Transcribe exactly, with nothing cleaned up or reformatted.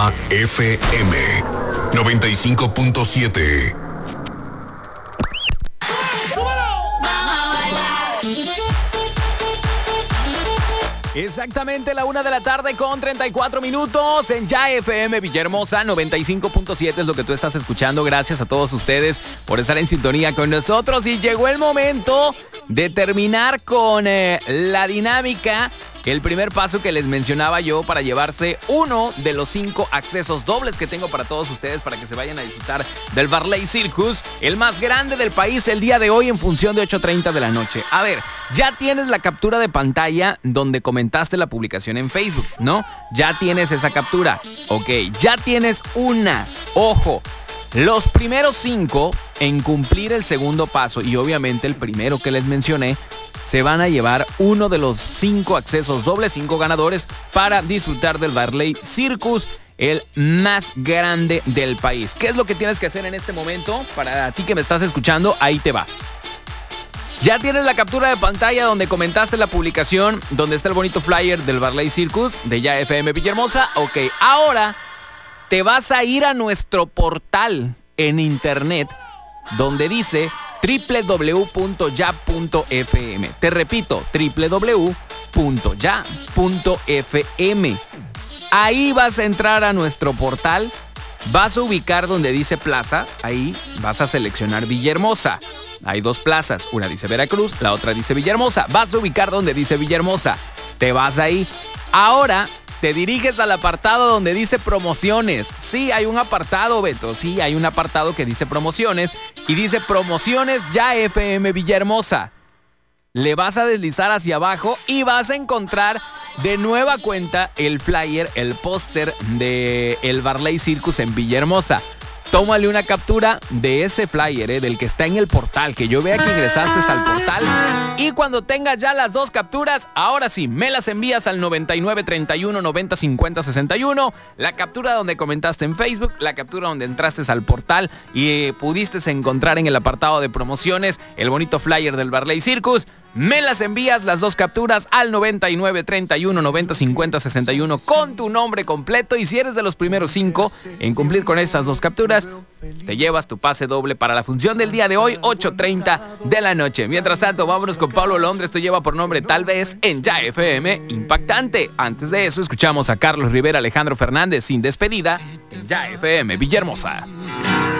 Ya F M noventa y cinco punto siete. Exactamente la una de la tarde con treinta y cuatro minutos en Ya F M Villahermosa noventa y cinco punto siete es lo que tú estás escuchando. Gracias a todos ustedes por estar en sintonía con nosotros y llegó el momento de terminar con eh, la dinámica. El primer paso que les mencionaba yo para llevarse uno de los cinco accesos dobles que tengo para todos ustedes para que se vayan a disfrutar del Varley Circus, el más grande del país el día de hoy en función de ocho treinta de la noche. A ver, ya tienes la captura de pantalla donde comentaste la publicación en Facebook, ¿no? Ya tienes esa captura. Ok, ya tienes una. Ojo. Los primeros cinco en cumplir el segundo paso y obviamente el primero que les mencioné se van a llevar uno de los cinco accesos dobles, cinco ganadores para disfrutar del Varley Circus, el más grande del país. ¿Qué es lo que tienes que hacer en este momento? Para ti que me estás escuchando, ahí te va. Ya tienes la captura de pantalla donde comentaste la publicación, donde está el bonito flyer del Varley Circus de Ya F M Villahermosa. Ok, ahora te vas a ir a nuestro portal en internet donde dice doble u doble u doble u punto ya punto f m. Te repito, doble u doble u doble u punto ya punto f m. Ahí vas a entrar a nuestro portal, vas a ubicar donde dice plaza, ahí vas a seleccionar Villahermosa. Hay dos plazas, una dice Veracruz, la otra dice Villahermosa. Vas a ubicar donde dice Villahermosa, te vas ahí. Ahora te diriges al apartado donde dice promociones. Sí, hay un apartado, Beto. Sí, hay un apartado que dice promociones. Y dice promociones Ya F M Villahermosa. Le vas a deslizar hacia abajo y vas a encontrar de nueva cuenta el flyer, el póster de el Varley Circus en Villahermosa. Tómale una captura de ese flyer, eh, del que está en el portal, que yo vea que ingresaste al portal. Y cuando tengas ya las dos capturas, ahora sí, me las envías al noventa y nueve treinta y uno noventa cincuenta sesenta y uno. La captura donde comentaste en Facebook, la captura donde entraste al portal y eh, pudiste encontrar en el apartado de promociones el bonito flyer del Varley Circus. Me las envías las dos capturas al noventa y nueve treinta y uno noventa cincuenta sesenta y uno con tu nombre completo, y si eres de los primeros cinco en cumplir con estas dos capturas, te llevas tu pase doble para la función del día de hoy, ocho treinta de la noche. Mientras tanto, vámonos con Pablo Londra. Esto lleva por nombre Tal Vez en Ya F M Impactante. Antes de eso, escuchamos a Carlos Rivera, Alejandro Fernández, Sin Despedida en Ya F M Villahermosa.